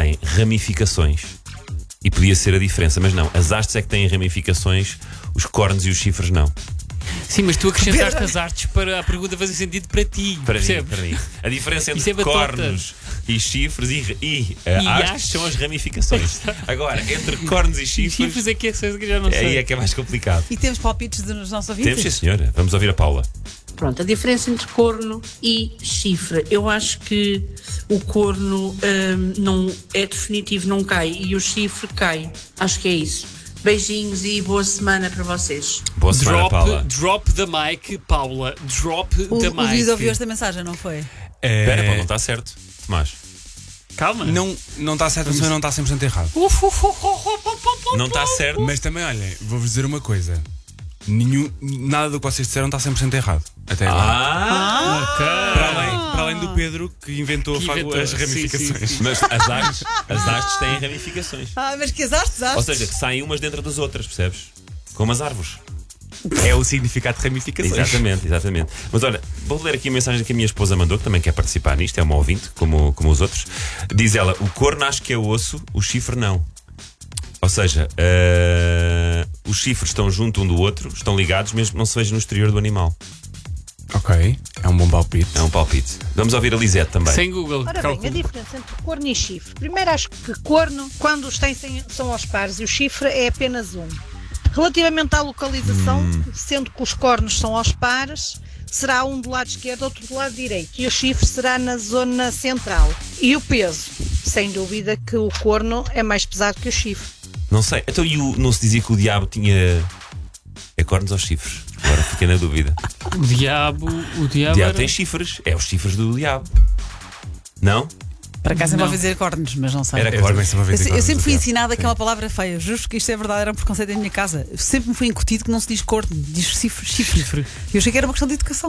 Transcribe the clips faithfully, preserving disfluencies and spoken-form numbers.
têm ramificações. E podia ser a diferença, mas não. As hastes é que têm ramificações, os cornos e os chifres não. Sim, mas tu acrescentaste as artes para a pergunta fazer sentido para ti. Para mim, percebes? para mim. A diferença entre Isso é batota. cornos e chifres e, e, uh, E hastes hastes. são as ramificações. Agora, entre cornos e E chifres, chifres é que é coisa que eu já não sei. aí é que é mais complicado. E temos palpites dos nossos ouvintes? Temos, sim, senhora. Vamos ouvir a Paula. Pronto, a diferença entre corno e chifre. Eu acho que o corno hum, não é definitivo, não cai, e o chifre cai. Acho que é isso. Beijinhos e boa semana para vocês. Boa semana, Drop, Paula. drop the mic, Paula. Drop O, the o mic. Luís ouviu esta mensagem, não foi? É, Espera, Paula, não está certo. Tomás. Calma. Não não está certo, mas não está cem por cento errado. Uf, uf, uf, uf, uf, uf, uf. Não está certo. Mas também, olhem, vou-vos dizer uma coisa. Nenhum, nada do que vocês disseram está cem por cento errado. Até agora. Ah! Ok. Para, além, para além do Pedro que inventou, Que a fa- inventou, as sim, ramificações. sim, sim. Mas as hastes, as hastes têm ramificações. Ah, mas que as hastes, hastes. Ou seja, que saem umas dentro das outras, percebes? Como as árvores. É o significado de ramificações. Exatamente, exatamente. Mas olha, vou ler aqui a mensagem que a minha esposa mandou, que também quer participar nisto, é uma ouvinte, como, como os outros. Diz ela: o corno acho que é osso, o chifre não. Ou seja, uh, os chifres estão junto um do outro, estão ligados, mesmo que não se veja no exterior do animal. Ok, é um bom palpite. É um palpite. Vamos ouvir a Lisete também. Sem Google. Ora bem, a Calculo. diferença entre corno e chifre. Primeiro, acho que corno, quando os têm são aos pares e o chifre é apenas um. Relativamente à localização, sendo que os cornos são aos pares, será um do lado esquerdo, outro do lado direito. E o chifre será na zona central. E o peso? Sem dúvida que o corno é mais pesado que o chifre. Não sei. Então, e o, não se dizia que o diabo tinha. É cornos ou chifres? Agora fiquei na dúvida. O diabo. O O diabo. diabo era- tem chifres. É os chifres do diabo. Não? Para cá sempre Não. ouvi dizer cornos, mas não sei. Era Eu cornos. também sempre ouvi Eu, dizer se- eu cornos sempre do fui diabo. ensinada aquela palavra feia. Justo que isto é verdade, era um preconceito da minha casa. Sempre me foi incutido que não se diz corno, diz chifre. chifre. Eu achei que era uma questão de educação.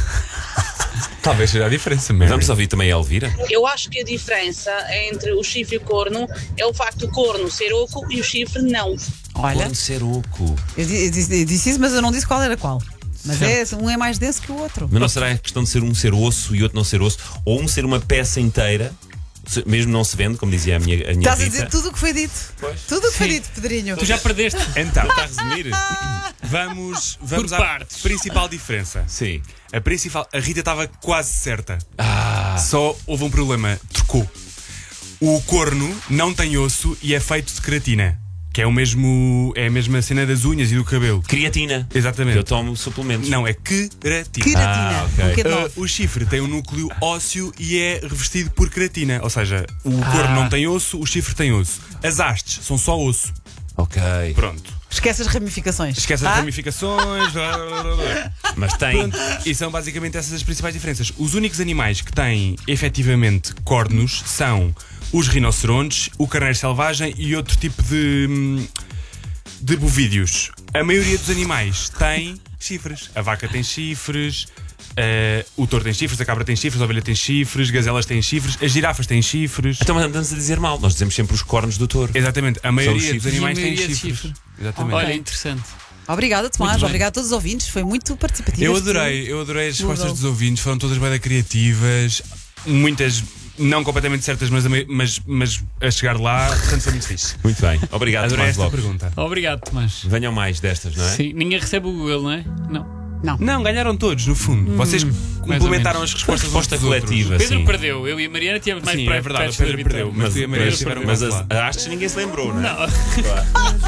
Talvez seja a diferença mesmo. Vamos ouvir também a Elvira. Eu acho que a diferença entre o chifre e o corno é o facto do corno ser oco e o chifre não. Olha, Corno ser oco. eu, di- eu disse, eu disse isso, mas eu não disse qual era qual. Mas é, um é mais denso que o outro. Mas não será a questão de ser um ser osso e outro não ser osso? Ou um ser uma peça inteira, se- mesmo não se vende, como dizia a minha, a minha Estás a Rita. dizer tudo o que foi dito. Pois. Tudo o que foi Sim. dito, Pedrinho. Tu já perdeste. Então, Está a resumir? vamos, vamos Por à partes. principal diferença. Sim. A principal, a Rita estava quase certa. Ah, Só houve um problema, trocou. O corno não tem osso e é feito de queratina, que é o mesmo, é a mesma cena das unhas e do cabelo. creatina. Exatamente. Eu tomo suplementos. Não, é queratina. Queratina. Ah, ok. Um quê de Uh, novo. o chifre tem um núcleo ósseo e é revestido por queratina. Ou seja, o Ah. corno não tem osso, o chifre tem osso. As hastes são só osso. Ok. Pronto. Esquece as ramificações. Esquece tá? as ramificações. blá, blá, blá, blá. Mas tem. Pronto. E são basicamente essas as principais diferenças. Os únicos animais que têm efetivamente cornos são os rinocerontes, o carneiro selvagem e outro tipo de, hum, de bovídeos. A maioria dos animais tem chifres. A vaca tem chifres, eh, o touro tem chifres, a cabra tem chifres, a ovelha tem chifres, gazelas têm chifres, as girafas têm chifres. Então andamos a dizer mal. Nós dizemos sempre os cornos do touro. Exatamente, a maioria dos chifres. animais E a tem maioria de chifres. chifre. Exatamente. Olha, interessante. Obrigada, Tomás. Muito bem. Obrigada a todos os ouvintes. Foi muito participativo. Eu este- adorei, eu adorei as respostas Google. dos ouvintes, foram todas bem criativas, muitas não completamente certas, mas, a mei- mas, mas a chegar lá, portanto foi muito fixe. Muito bem. Obrigado, Adorei Tomás esta Lopes. pergunta. Obrigado, Tomás. Venham mais destas, não é? Sim, ninguém recebe o Google, não é? Não. Não. Não, ganharam todos, no fundo. Vocês complementaram menos. as respostas Resposta uns dos outros. coletiva, Pedro sim. perdeu. Eu e a Mariana tínhamos mais Sim, pre- é verdade, perto o Pedro da perdeu, vitória. mas tu e a Mariana mas, estiveram mas mais as lá. hastes ninguém se lembrou, não é? Não.